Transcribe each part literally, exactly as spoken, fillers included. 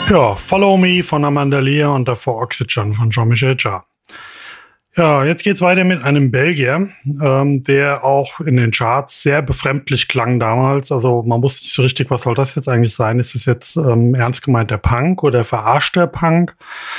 Ja, Follow Me von Amanda Lear und davor Oxygen von Jean-Michel Jarre. Ja, jetzt geht's weiter mit einem Belgier, ähm, der auch in den Charts sehr befremdlich klang damals. Also man wusste nicht so richtig, was soll das jetzt eigentlich sein? Ist es jetzt ähm, ernst gemeint der Punk oder verarscht der Punk?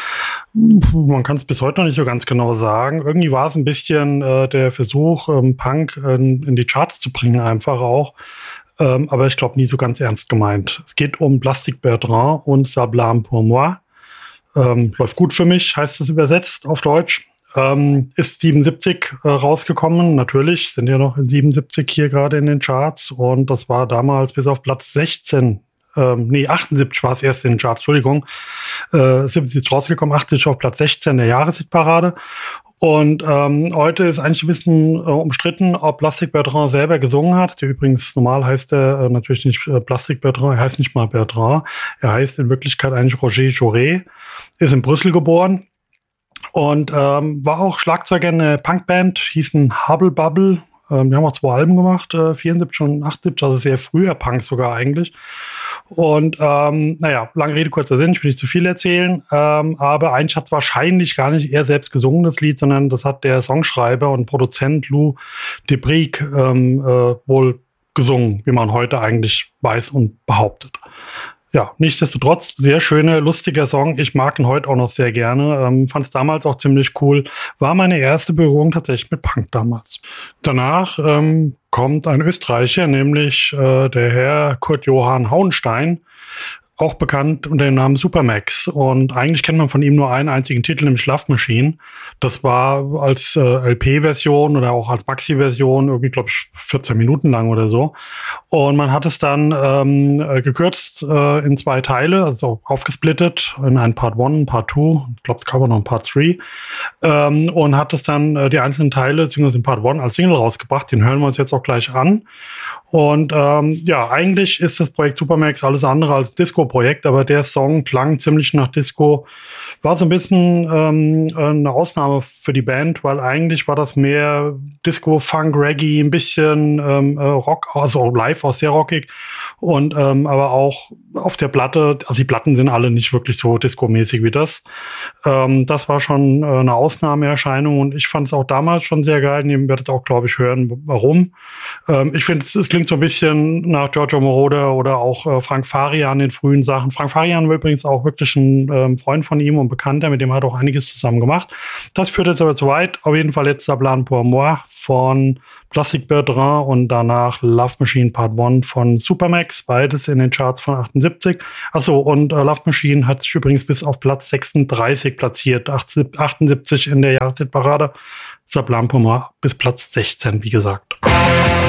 Man kann es bis heute noch nicht so ganz genau sagen. Irgendwie war es ein bisschen äh, der Versuch, ähm, Punk in, in die Charts zu bringen, einfach auch. Ähm, aber ich glaube, nie so ganz ernst gemeint. Es geht um Plastic Bertrand und Ça Blâme pour moi. Ähm, läuft gut für mich, heißt es übersetzt auf Deutsch. Ähm, ist siebenundsiebzig äh, rausgekommen, natürlich, sind ja noch in siebenundsiebzig hier gerade in den Charts. Und das war damals bis auf Platz sechzehn, ähm, nee, achtundsiebzig war es erst in den Charts, Entschuldigung. Äh, siebzig rausgekommen, achtzig auf Platz sechzehn der Jahreshitparade. Und ähm, heute ist eigentlich ein bisschen äh, umstritten, ob Plastic Bertrand selber gesungen hat. Der übrigens, normal heißt er äh, natürlich nicht äh, Plastic Bertrand, er heißt nicht mal Bertrand. Er heißt in Wirklichkeit eigentlich Roger Jaurès, ist in Brüssel geboren und ähm, war auch Schlagzeuger in einer Punkband, hießen Hubble Bubble. Ähm, die haben auch zwei Alben gemacht, äh, vierundsiebzig und achtundsiebzig, also sehr früher Punk sogar eigentlich. Und ähm, naja, lange Rede, kurzer Sinn, ich will nicht zu viel erzählen, ähm, aber eigentlich hat es wahrscheinlich gar nicht er selbst gesungen, das Lied, sondern das hat der Songschreiber und Produzent Lou Debrique ähm, äh, wohl gesungen, wie man heute eigentlich weiß und behauptet. Ja, nichtsdestotrotz, sehr schöner, lustiger Song. Ich mag ihn heute auch noch sehr gerne. Ähm, fand es damals auch ziemlich cool. War meine erste Berührung tatsächlich mit Punk damals. Danach ähm, kommt ein Österreicher, nämlich äh, der Herr Kurt Johann Hauenstein, auch bekannt unter dem Namen Supermax. Und eigentlich kennt man von ihm nur einen einzigen Titel, nämlich Love Machine. Das war als äh, L P-Version oder auch als Maxi-Version irgendwie, glaube ich, vierzehn Minuten lang oder so. Und man hat es dann ähm, gekürzt äh, in zwei Teile, also aufgesplittet in einen Part eins, Part zwei, ich glaube, es kam auch noch ein Part drei. Ähm, und hat es dann äh, die einzelnen Teile, beziehungsweise den Part eins als Single rausgebracht. Den hören wir uns jetzt auch gleich an. Und ähm, ja, eigentlich ist das Projekt Supermax alles andere als Disco-Projekt, aber der Song klang ziemlich nach Disco. War so ein bisschen ähm, eine Ausnahme für die Band, weil eigentlich war das mehr Disco, Funk, Reggae, ein bisschen ähm, Rock, also live auch sehr rockig. Und ähm, aber auch auf der Platte, also die Platten sind alle nicht wirklich so Disco-mäßig wie das. Ähm, das war schon äh, eine Ausnahmeerscheinung und ich fand es auch damals schon sehr geil. Ihr werdet auch, glaube ich, hören, warum. Ähm, ich finde, es, es klingt so ein bisschen nach Giorgio Moroder oder auch äh, Frank Farian in den frühen Sachen. Frank Farian war übrigens auch wirklich ein ähm, Freund von ihm und Bekannter, mit dem hat er auch einiges zusammen gemacht. Das führt jetzt aber zu weit. Auf jeden Fall jetzt Ça Blâme pour moi von Plastic Bertrand und danach Love Machine Part eins von Supermax, beides in den Charts von achtundsiebzig. Achso, und äh, Love Machine hat sich übrigens bis auf Platz sechsunddreißig platziert, achtundsiebzig in der Jahreshitparade. Ça Blâme pour moi bis Platz sechzehn, wie gesagt.